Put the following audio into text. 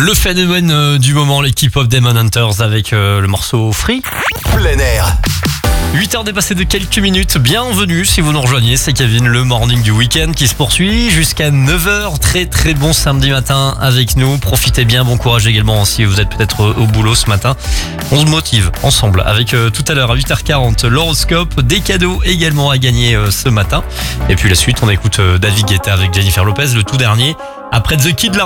Le phénomène du moment, l'équipe of Demon Hunters avec le morceau Free. Plein air. 8h dépassées de quelques minutes, bienvenue si vous nous rejoignez, c'est Kevin, le morning du week-end qui se poursuit jusqu'à 9h, très bon samedi matin avec nous, profitez bien, bon courage également si vous êtes peut-être au boulot ce matin. On se motive ensemble avec tout à l'heure à 8h40 l'horoscope, des cadeaux également à gagner ce matin. Et puis la suite, on écoute David Guetta avec Jennifer Lopez, le tout dernier, après The Kid